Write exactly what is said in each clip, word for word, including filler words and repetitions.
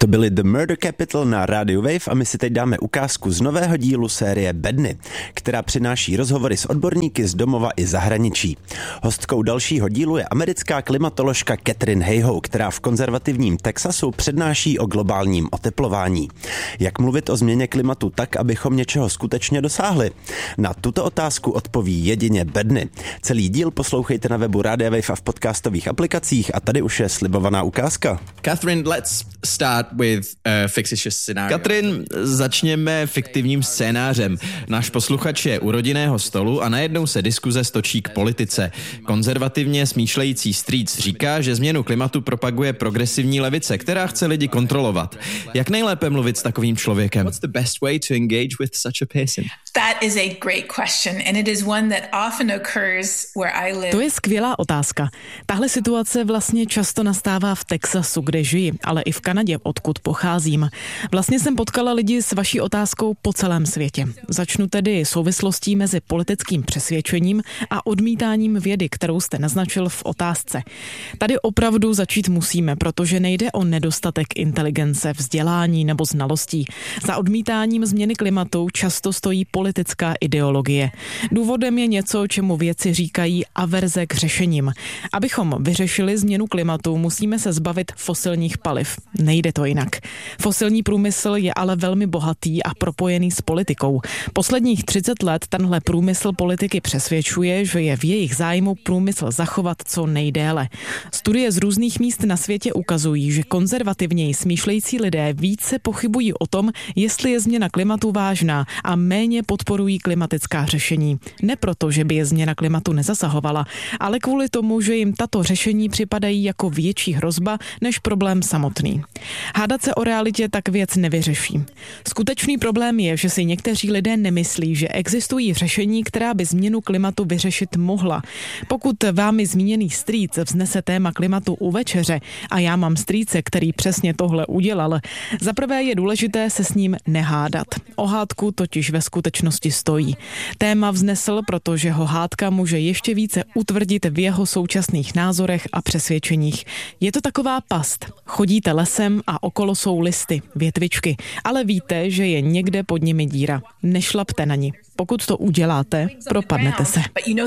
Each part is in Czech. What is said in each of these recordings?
To byly The Murder Capital na Radio Wave a my si teď dáme ukázku z nového dílu série Bedny, která přináší rozhovory s odborníky z domova i zahraničí. Hostkou dalšího dílu je americká klimatoložka Katherine Hayhoe, která v konzervativním Texasu přednáší o globálním oteplování. Jak mluvit o změně klimatu tak, abychom něčeho skutečně dosáhli? Na tuto otázku odpoví jedině Bedny. Celý díl poslouchejte na webu Radio Wave a v podcastových aplikacích a tady už je slibovaná ukázka. Catherine, let's start with a fictitious scenario. Katrin, začněme fiktivním scénářem. Náš posluchač je u rodinného stolu a najednou se diskuze stočí k politice. Konzervativně smýšlející strýc říká, že změnu klimatu propaguje progresivní levice, která chce lidi kontrolovat. Jak nejlépe mluvit s takovým člověkem? What's the best way to engage with such a person? That is a great question and it is one that often occurs where I live. To je skvělá otázka. Tahle situace vlastně často nastává v Texasu, kde žiji, ale i v Kanadě, odkud pocházím. Vlastně jsem potkala lidi s vaší otázkou po celém světě. Začnu tedy souvislostí mezi politickým přesvědčením a odmítáním vědy, kterou jste naznačil v otázce. Tady opravdu začít musíme, protože nejde o nedostatek inteligence, vzdělání nebo znalostí. Za odmítáním změny klimatu často stojí politická ideologie. Důvodem je něco, čemu vědci říkají averze k řešením. Abychom vyřešili změnu klimatu, musíme se zbavit fosilních paliv. Nejde to jinak. Fosilní průmysl je ale velmi bohatý a propojený s politikou. Posledních třicet let tenhle průmysl politiky přesvědčuje, že je v jejich zájmu průmysl zachovat co nejdéle. Studie z různých míst na světě ukazují, že konzervativněji smýšlející lidé více pochybují o tom, jestli je změna klimatu vážná a méně podporují klimatická řešení. Ne proto, že by je změna klimatu nezasahovala, ale kvůli tomu, že jim tato řešení připadají jako větší hrozba než problém samotný. Hádat se o realitě tak věc nevyřeší. Skutečný problém je, že si někteří lidé nemyslí, že existují řešení, která by změnu klimatu vyřešit mohla. Pokud vámi zmíněný strýc vznese téma klimatu u večeře a já mám strýce, který přesně tohle udělal, zaprvé je důležité se s ním nehádat. O hádku totiž ve skutečnosti stojí. Téma vznesl, protože ho hádka může ještě více utvrdit v jeho současných názorech a přesvědčeních. Je to taková past. Chodíte lesem a okolo jsou listy, větvičky, ale víte, že je někde pod nimi díra. Nešlapte na ní. Pokud to uděláte, propadnete se.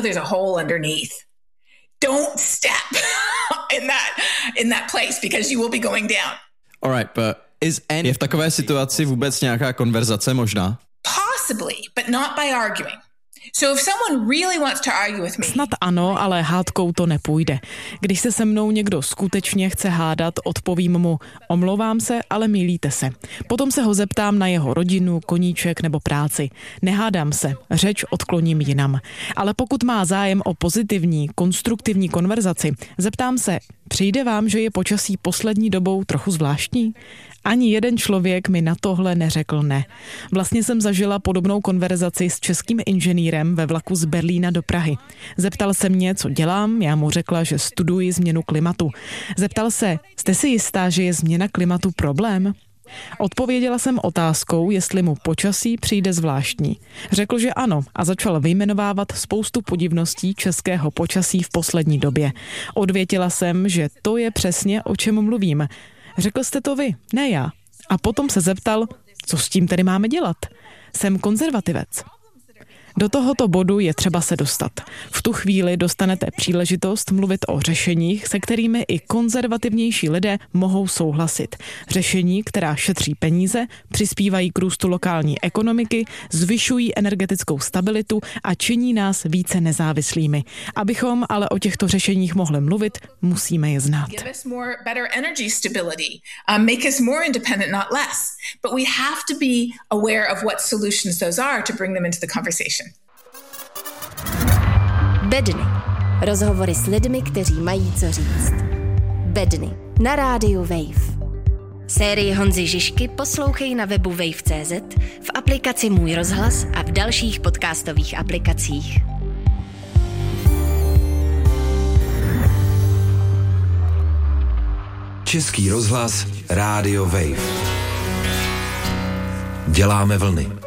Don't step in that in that place because you will be going down. All right, but is any... Je v takové situaci vůbec nějaká konverzace možná? Possibly, but not by arguing. So if someone really wants to argue with me. Snad ano, ale hádkou to nepůjde. Když se se mnou někdo skutečně chce hádat, odpovím mu: omlouvám se, ale mýlíte se. Potom se ho zeptám na jeho rodinu, koníček nebo práci. Nehádám se, řeč odkloním jinam. Ale pokud má zájem o pozitivní, konstruktivní konverzaci, zeptám se: přijde vám, že je počasí poslední dobou trochu zvláštní? Ani jeden člověk mi na tohle neřekl ne. Vlastně jsem zažila podobnou konverzaci s českým inženýrem ve vlaku z Berlína do Prahy. Zeptal se mě, co dělám, já mu řekla, že studuji změnu klimatu. Zeptal se: jste si jistá, že je změna klimatu problém? Odpověděla jsem otázkou, jestli mu počasí přijde zvláštní. Řekl, že ano a začal vyjmenovávat spoustu podivností českého počasí v poslední době. Odvětila jsem, že to je přesně, o čem mluvím. Řekl jste to vy, ne já. A potom se zeptal, co s tím tedy máme dělat. Jsem konzervativec. Do tohoto bodu je třeba se dostat. V tu chvíli dostanete příležitost mluvit o řešeních, se kterými i konzervativnější lidé mohou souhlasit. Řešení, která šetří peníze, přispívají k růstu lokální ekonomiky, zvyšují energetickou stabilitu a činí nás více nezávislými. Abychom ale o těchto řešeních mohli mluvit, musíme je znát. Give us more better energy stability, um, make us more independent, not less. But we have to be aware of what solutions those are to bring them into the conversation. Bedny. Rozhovory s lidmi, kteří mají co říct. Bedny. Na rádiu Wave. Sérii Honzy Žižky poslouchej na webu wave tečka cé zet, v aplikaci Můj rozhlas a v dalších podcastových aplikacích. Český rozhlas Rádio Wave. Děláme vlny.